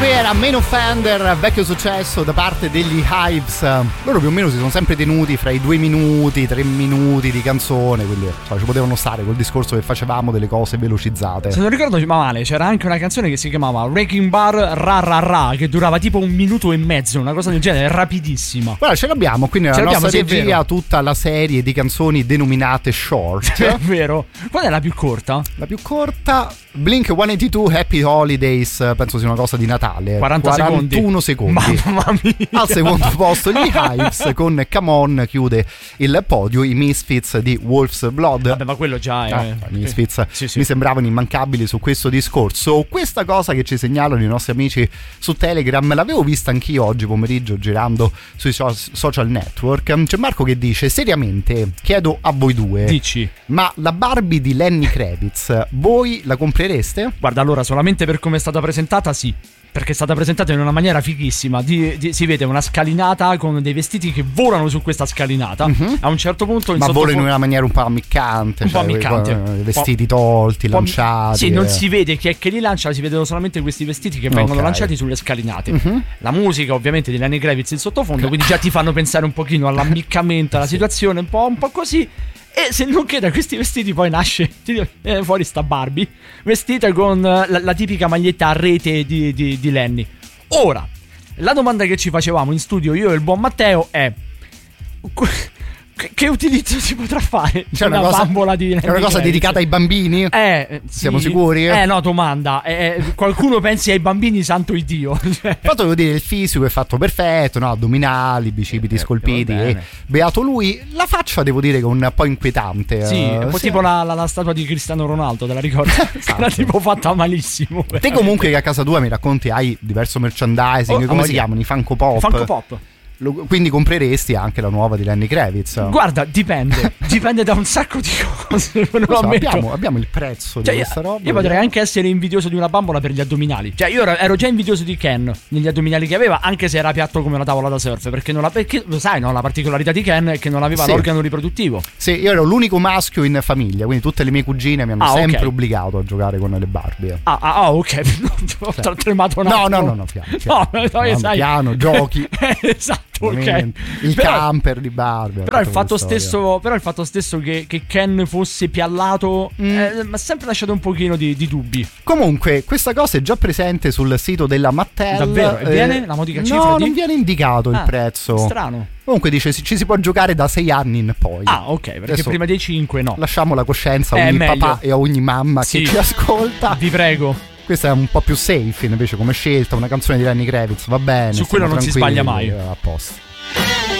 qui era Main Offender, vecchio successo da parte degli Hives. Loro più o meno si sono sempre tenuti fra i 2 minuti, 3 minuti di canzone, quindi ci potevano stare col discorso che facevamo delle cose velocizzate. Se non ricordo male, c'era anche una canzone che si chiamava Wrecking Bar Ra Ra Ra, che durava tipo 1 minuto e mezzo, una cosa del genere, rapidissima. Guarda, ce l'abbiamo qui nella nostra regia, tutta la serie di canzoni denominate short. È vero. Qual è la più corta? La più corta, Blink-182 Happy Holidays, penso sia una cosa di Natale. 41 secondi. Mamma mia. Al secondo posto gli Hives con Come On chiude il podio, i Misfits di Wolf's Blood. Vabbè, ma quello già è... I Misfits mi sembravano immancabili su questo discorso. Questa cosa che ci segnalano i nostri amici su Telegram l'avevo vista anch'io oggi pomeriggio girando sui social network. C'è Marco che dice: seriamente chiedo a voi due, dici, ma la Barbie di Lenny Kravitz voi la comprereste? Guarda, allora, solamente per come è stata presentata sì, perché è stata presentata in una maniera fighissima. Si vede una scalinata con dei vestiti che volano su questa scalinata. A un certo punto ma volano in una maniera un po' ammiccante, vestiti tolti, lanciati. Sì, non si vede chi è che li lancia, si vedono solamente questi vestiti che vengono lanciati sulle scalinate. La musica ovviamente di Lenny Kravitz in sottofondo, quindi già ti fanno pensare un pochino all'ammiccamento, alla situazione, un po' così. E se non che da questi vestiti poi nasce fuori sta Barbie vestita con la tipica maglietta a rete di Lenny. Ora, la domanda che ci facevamo in studio io e il buon Matteo è: che utilizzo si potrà fare? C'è una bambola di Lenny? È una cosa dedicata ai bambini? Siamo sicuri? No, domanda. Qualcuno pensi ai bambini, santo Iddio. Fatto, devo dire, il fisico è fatto perfetto, no? Addominali, bicipiti scolpiti. Beato lui. La faccia, devo dire, che è un po' inquietante. Sì, un po' tipo la statua di Cristiano Ronaldo, te la ricordi? Esatto. Era tipo fatta malissimo. Te comunque che a casa tua mi racconti hai diverso merchandising, come si chiamano? I Funko Pop? Funko Pop. Quindi compreresti anche la nuova di Lenny Kravitz? Guarda, dipende da un sacco di cose. Abbiamo il prezzo di questa roba. Io potrei anche essere invidioso di una bambola per gli addominali. Cioè, io ero già invidioso di Ken negli addominali che aveva, anche se era piatto come una tavola da surf. Perché lo sai, no? La particolarità di Ken è che non aveva l'organo riproduttivo. Sì, io ero l'unico maschio in famiglia, quindi tutte le mie cugine mi hanno sempre obbligato a giocare con le Barbie. Ok. Ho tremato un attimo. No, piano, giochi. Esatto. Okay. Camper di Barbie. Però il fatto stesso che Ken fosse piallato mi ha sempre lasciato un pochino di dubbi. Comunque questa cosa è già presente sul sito della Mattel. Davvero? E viene la modica cifra? No, non viene indicato il prezzo. Strano. Comunque dice ci si può giocare da 6 anni in poi. Ok, perché adesso prima dei 5 no. Lasciamo la coscienza a ogni papà e a ogni mamma che ci ascolta. Vi prego. Questa è un po' più safe invece come scelta, una canzone di Lenny Kravitz, va bene. Su quello non si sbaglia mai. A posto.